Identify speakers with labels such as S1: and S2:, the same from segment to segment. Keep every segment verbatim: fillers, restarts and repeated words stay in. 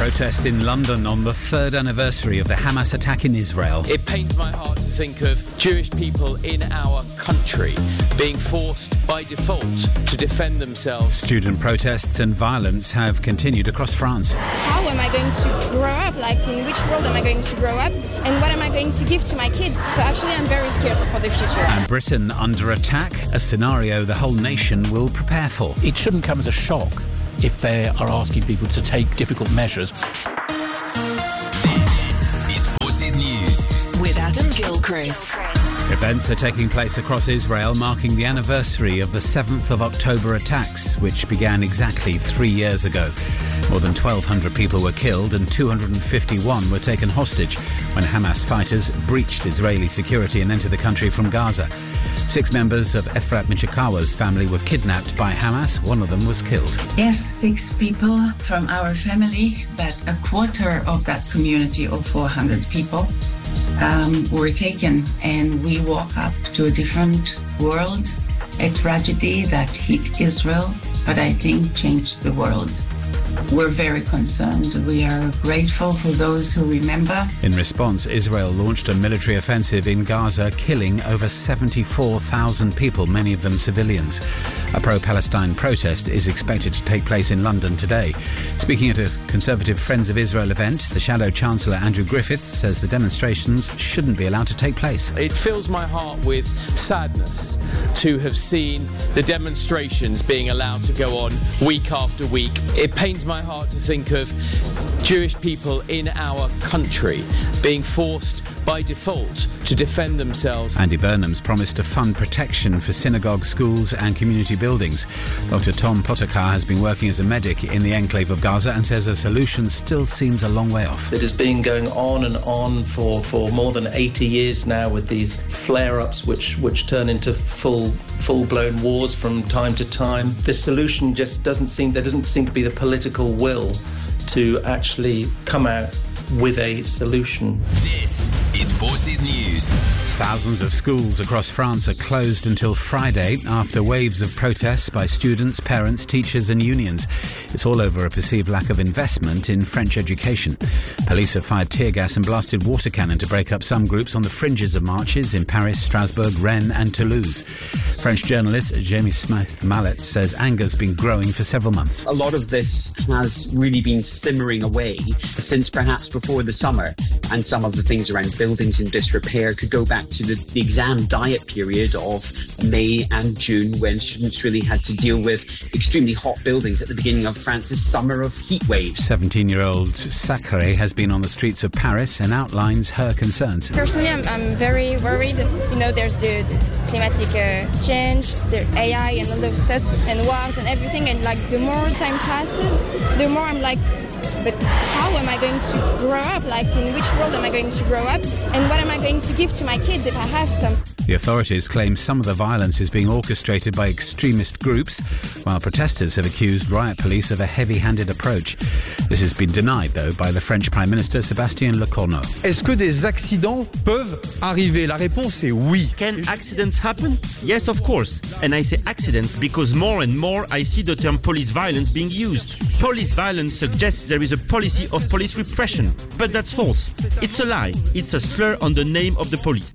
S1: protest in London on the third anniversary of the Hamas attack in Israel.
S2: It pains my heart to think of Jewish people in our country being forced by default to defend themselves.
S1: Student protests and violence have continued across France.
S3: How am I going to grow up? Like, in which world am I going to grow up? And what am I going to give to my kids? So actually, I'm very scared for the future.
S1: And Britain under attack, a scenario the whole nation will prepare for.
S4: It shouldn't come as a shock if they are asking people to take difficult measures.
S5: This is Forces News
S6: with Adam Gilchrist.
S1: Events are taking place across Israel marking the anniversary of the seventh of October attacks, which began exactly three years ago. More than twelve hundred people were killed and two hundred fifty-one were taken hostage when Hamas fighters breached Israeli security and entered the country from Gaza. Six members of Efrat Michikawa's family were kidnapped by Hamas. One of them was killed.
S7: Yes, six people from our family, but a quarter of that community of four hundred people um, were taken, and we woke up to a different world, a tragedy that hit Israel, but I think changed the world. We're very concerned. We are grateful for those who remember.
S1: In response, Israel launched a military offensive in Gaza, killing over seventy-four thousand people, many of them civilians. A pro-Palestine protest is expected to take place in London today. Speaking at a Conservative Friends of Israel event, the Shadow Chancellor Andrew Griffiths says the demonstrations shouldn't be allowed to take place.
S2: It fills my heart with sadness to have seen the demonstrations being allowed to go on week after week. It pains my heart to think of Jewish people in our country being forced by default to defend themselves.
S1: Andy Burnham's promised to fund protection for synagogues, schools and community buildings. Doctor Tom Potakar has been working as a medic in the enclave of Gaza and says a solution still seems a long way off.
S8: It has been going on and on for, for more than eighty years now, with these flare-ups which, which turn into full, full-blown wars from time to time. The solution just doesn't seem, there doesn't seem to be the political will to actually come out with a solution.
S5: This is Forces News.
S1: Thousands of schools across France are closed until Friday after waves of protests by students, parents, teachers and unions. It's all over a perceived lack of investment in French education. Police have fired tear gas and blasted water cannon to break up some groups on the fringes of marches in Paris, Strasbourg, Rennes and Toulouse. French journalist Jamie Smith-Mallet says anger's been growing for several months.
S9: A lot of this has really been simmering away since perhaps before the summer, and some of the things around buildings in disrepair could go back to the, the exam diet period of May and June, when students really had to deal with extremely hot buildings at the beginning of France's summer of heat waves.
S1: seventeen-year-old Sacré has been on the streets of Paris and outlines her concerns.
S3: Personally, I'm, I'm very worried. You know, there's the, the climatic uh, change, the A I and all those stuff, and wars and everything, and like the more time passes, the more I'm like, but how am I going to grow up? Like, in which world am I going to grow up? And what am I going to give to my kids if I have some?
S1: The authorities claim some of the violence is being orchestrated by extremist groups, while protesters have accused riot police of a heavy-handed approach. This has been denied, though, by the French Prime Minister Sébastien Lecornu.
S10: Est-ce que des accidents peuvent arriver? La réponse est oui.
S11: Can accidents happen? Yes, of course. And I say accidents because more and more I see the term police violence being used. Police violence suggests there is a policy of police repression, but that's false. It's a lie. It's a slur on the name of the police.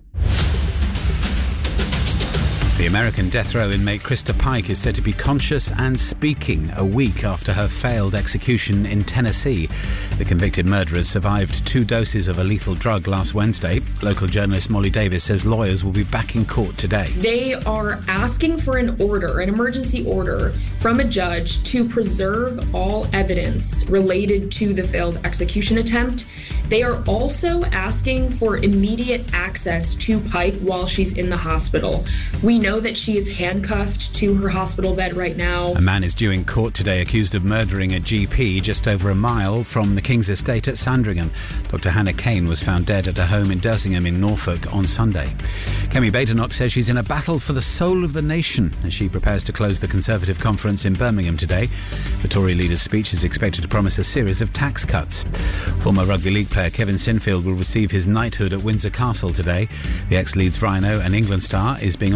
S1: The American death row inmate Krista Pike is said to be conscious and speaking a week after her failed execution in Tennessee. The convicted murderers survived two doses of a lethal drug last Wednesday. Local journalist Molly Davis says lawyers will be back in court today.
S12: They are asking for an order, an emergency order from a judge to preserve all evidence related to the failed execution attempt. They are also asking for immediate access to Pike while she's in the hospital. We know that she is handcuffed to her hospital bed right now.
S1: A man is due in court today accused of murdering a G P just over a mile from the King's Estate at Sandringham. Doctor Hannah Kane was found dead at a home in Dersingham in Norfolk on Sunday. Kemi Badenoch says she's in a battle for the soul of the nation as she prepares to close the Conservative conference in Birmingham today. The Tory leader's speech is expected to promise a series of tax cuts. Former rugby league player Kevin Sinfield will receive his knighthood at Windsor Castle today. The ex-Leeds Rhino and England star is being honoured for his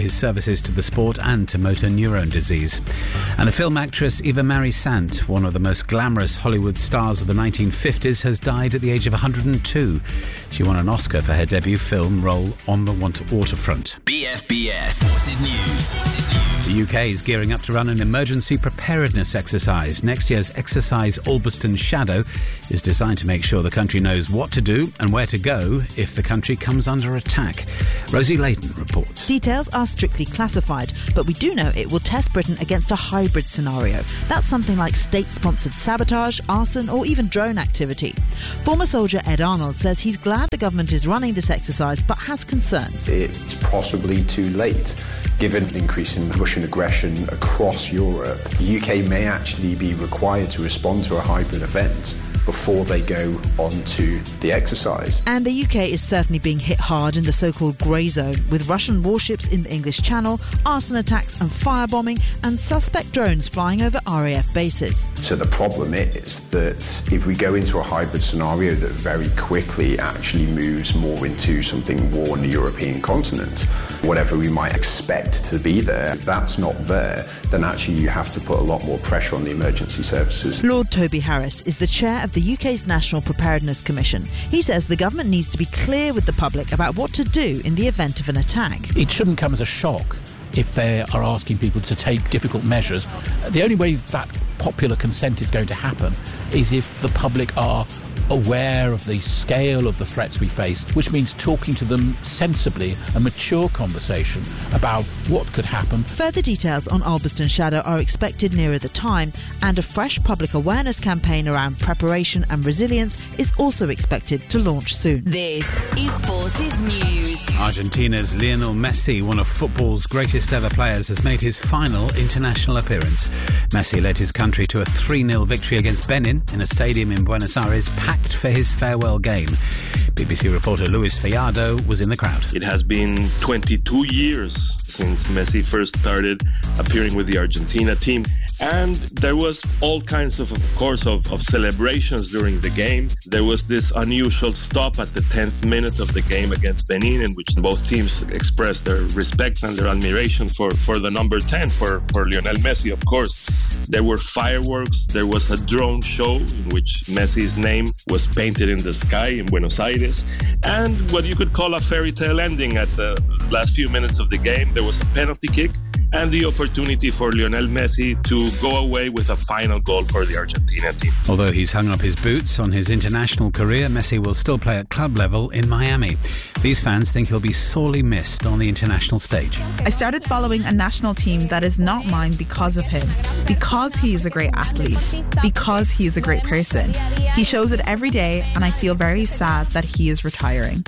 S1: his services to the sport and to motor neurone disease. And the film actress Eva Marie Saint, one of the most glamorous Hollywood stars of the nineteen fifties, has died at the age of one hundred two. She won an Oscar for her debut film role On the Waterfront.
S5: B F B S Forces News.
S1: The U K is gearing up to run an emergency preparedness exercise. Next year's exercise Alberston Shadow is designed to make sure the country knows what to do and where to go if the country comes under attack. Rosie Layton reports.
S6: Details are strictly classified, but we do know it will test Britain against a hybrid scenario. That's something like state-sponsored sabotage, arson or even drone activity. Former soldier Ed Arnold says he's glad the government is running this exercise but has concerns.
S13: It's possibly too late. Given an increase in Russian aggression across Europe, the U K may actually be required to respond to a hybrid event before they go on to the exercise.
S6: And the U K is certainly being hit hard in the so-called grey zone, with Russian warships in the English Channel, arson attacks and firebombing, and suspect drones flying over R A F bases.
S13: So the problem is that if we go into a hybrid scenario that very quickly actually moves more into something war on the European continent, whatever we might expect to be there, if that's not there, then actually you have to put a lot more pressure on the emergency services.
S6: Lord Toby Harris is the chair of the U K's National Preparedness Commission. He says the government needs to be clear with the public about what to do in the event of an attack.
S4: It shouldn't come as a shock if they are asking people to take difficult measures. The only way that popular consent is going to happen is if the public are aware of the scale of the threats we face, which means talking to them sensibly, a mature conversation about what could happen.
S6: Further details on Alberston Shadow are expected nearer the time, and a fresh public awareness campaign around preparation and resilience is also expected to launch soon.
S14: This is Forces News.
S1: Argentina's Lionel Messi, one of football's greatest ever players, has made his final international appearance. Messi led his country to a three nil victory against Benin in a stadium in Buenos Aires packed for his farewell game. B B C reporter Luis Fiado was in the crowd.
S15: It has been twenty-two years since Messi first started appearing with the Argentina team, and there was all kinds of, of course, of, of celebrations during the game. There was this unusual stop at the tenth minute of the game against Benin, in which both teams expressed their respect and their admiration for, for the number ten, for, for Lionel Messi, of course. There were fireworks, there was a drone show in which Messi's name was painted in the sky in Buenos Aires, and what you could call a fairy tale ending at the last few minutes of the game. There was a penalty kick and the opportunity for Lionel Messi to go away with a final goal for the Argentina team.
S1: Although he's hung up his boots on his international career, Messi will still play at club level in Miami. These fans think he'll be sorely missed on the international stage.
S16: I started following a national team that is not mine because of him, because he is a great athlete, because he is a great person. He shows it every day, and I feel very sad that he is retiring.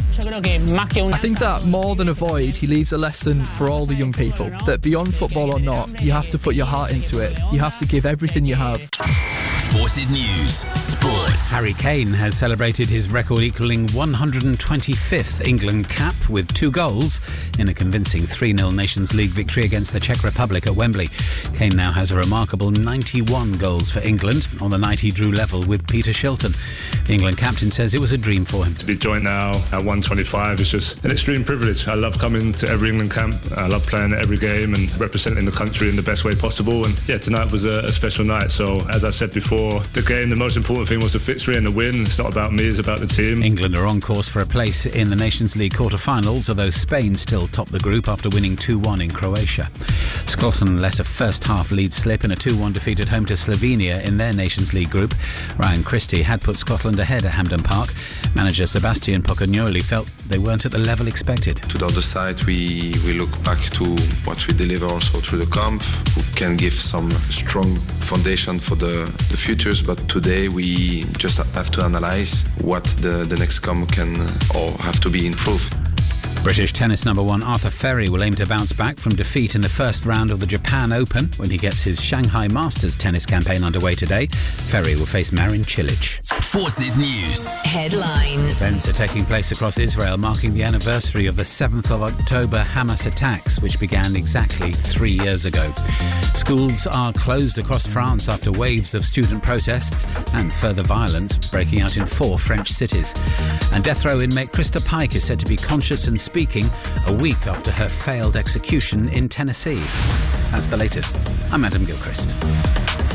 S17: I think that more than a void, he leaves a lesson for all the young people, that beyond football or not, you have to put your heart into it. You have to give everything you have.
S5: Forces News Sports.
S1: Harry Kane has celebrated his record-equalling one hundred twenty-fifth England cap with two goals in a convincing three nil Nations League victory against the Czech Republic at Wembley. Kane now has a remarkable ninety-one goals for England. On the night he drew level with Peter Shilton. The England captain says it was a dream for him.
S18: To be joined now at one twenty-five is just an extreme privilege. I love coming to every England camp. I love playing at every game and representing the country in the best way possible. And yeah, tonight was a, a special night. So as I said before, the game, the most important thing was the victory and the win. It's not about me, it's about the team.
S1: England are on course for a place in the Nations League quarter-finals, although Spain still top the group after winning two one in Croatia. Scotland let a first-half lead slip in a two one defeat at home to Slovenia in their Nations League group. Ryan Christie had put Scotland ahead at Hampden Park. Manager Sebastian Pocognoli felt they weren't at the level expected.
S19: To the other side, we, we look back to what we deliver also through the camp, who can give some strong foundation for the, the futures, but today we just have to analyze what the, the next camp can or have to be improved.
S1: British tennis number one Arthur Ferry will aim to bounce back from defeat in the first round of the Japan Open when he gets his Shanghai Masters tennis campaign underway today. Ferry will face Marin Cilic.
S5: Forces News
S14: Headlines.
S1: Events are taking place across Israel, marking the anniversary of the seventh of October Hamas attacks, which began exactly three years ago. Schools are closed across France after waves of student protests and further violence breaking out in four French cities. And death row inmate Krista Pike is said to be conscious and speaking a week after her failed execution in Tennessee. That's the latest. I'm Adam Gilchrist.